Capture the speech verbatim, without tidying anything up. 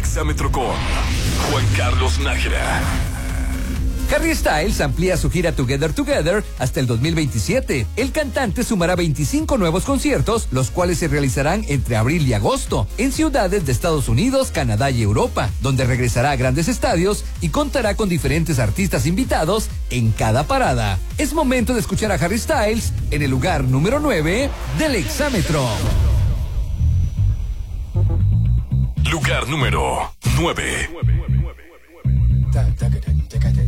Exámetro con Juan Carlos Nájera. Harry Styles amplía su gira Together Together hasta el dos mil veintisiete. El cantante sumará veinticinco nuevos conciertos, los cuales se realizarán entre abril y agosto, en ciudades de Estados Unidos, Canadá y Europa, donde regresará a grandes estadios y contará con diferentes artistas invitados en cada parada. Es momento de escuchar a Harry Styles en el lugar número nueve del Exámetro. Lugar número nueve.